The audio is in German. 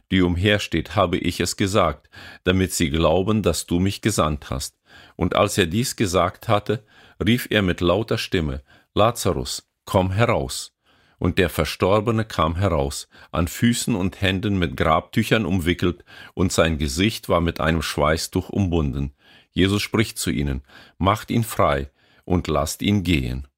die umhersteht, habe ich es gesagt, damit sie glauben, dass du mich gesandt hast. Und als er dies gesagt hatte, rief er mit lauter Stimme, Lazarus, komm heraus. Und der Verstorbene kam heraus, an Füßen und Händen mit Grabtüchern umwickelt, und sein Gesicht war mit einem Schweißtuch umbunden. Jesus spricht zu ihnen, macht ihn frei und lasst ihn gehen.